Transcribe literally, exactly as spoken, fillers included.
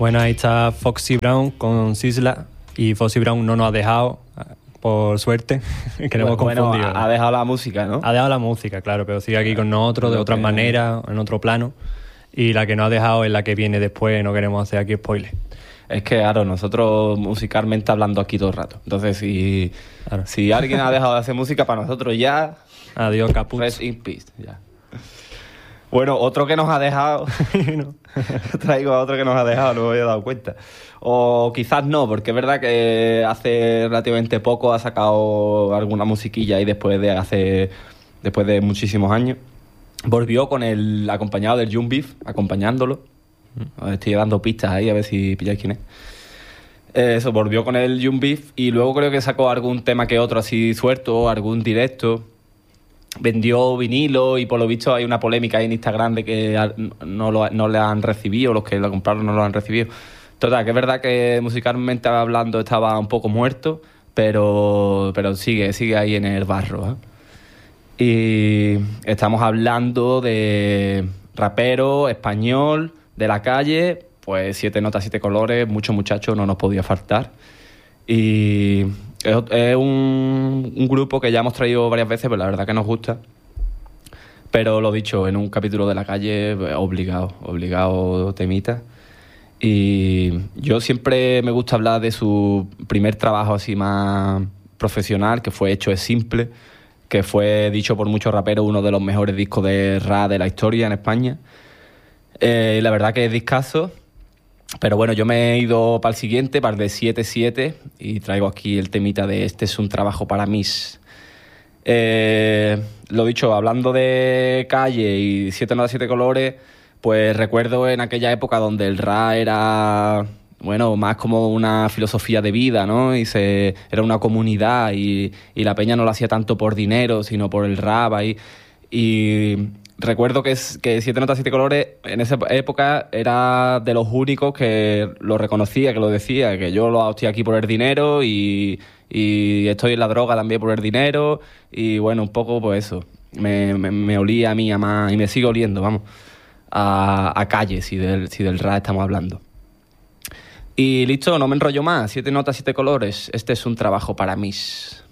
Bueno, ahí está Foxy Brown con Sisla, y Foxy Brown no nos ha dejado, por suerte, que no hemos Bueno, confundido. ha dejado la música, ¿no? Ha dejado la música, claro, pero sigue aquí con nosotros de Lo otras que- maneras, en otro plano, y la que no ha dejado es la que viene después, no queremos hacer aquí spoiler. Es que, claro, nosotros musicalmente hablando aquí todo el rato. Entonces, si, Claro. si alguien ha dejado de hacer música, para nosotros ya... Adiós, caput. Rest in peace, ya. Bueno, otro que nos ha dejado... No. Traigo a otro que nos ha dejado, no me había dado cuenta. O quizás no, porque es verdad que hace relativamente poco ha sacado alguna musiquilla y después de hace... Después de muchísimos años. Volvió con el acompañado del Young Beef, acompañándolo. Os estoy dando pistas ahí, a ver si pilláis quién es. Eh, Eso, volvió con el Young Beef y luego creo que sacó algún tema que otro así suelto, algún directo. Vendió vinilo y por lo visto hay una polémica ahí en Instagram de que a- no, lo, no le han recibido, los que lo compraron no lo han recibido. Total, que es verdad que musicalmente hablando estaba un poco muerto, pero, pero sigue, sigue ahí en el barro, ¿eh? Y estamos hablando de rapero, español, de la calle, pues siete notas, siete colores, muchos muchachos, no nos podía faltar. Y es, es un, un grupo que ya hemos traído varias veces, pero la verdad que nos gusta. Pero lo dicho, en un capítulo de la calle, obligado, obligado temita. Y yo siempre me gusta hablar de su primer trabajo así más profesional, que fue Hecho es Simple, que fue, dicho por muchos raperos, uno de los mejores discos de rap de la historia en España. Eh, la verdad que es discazo. Pero bueno, yo me he ido para el siguiente, para el de siete siete, y traigo aquí el temita de Este es un trabajo para mis. Eh, lo dicho, hablando de calle y siete notas, siete colores, pues recuerdo en aquella época donde el rap era, bueno, más como una filosofía de vida, ¿no? Y se, era una comunidad y, y la peña no lo hacía tanto por dinero, sino por el rap ahí. Y recuerdo que, es, que Siete Notas, Siete Colores en esa época era de los únicos que lo reconocía, que lo decía, que yo lo estoy aquí por el dinero y, y estoy en la droga también por el dinero. Y bueno, un poco pues eso, me, me, me olía a mí a más, y me sigue oliendo, vamos, a, a calle, si del, si del rap estamos hablando. Y listo, no me enrollo más. Siete Notas, Siete Colores, este es un trabajo para mis.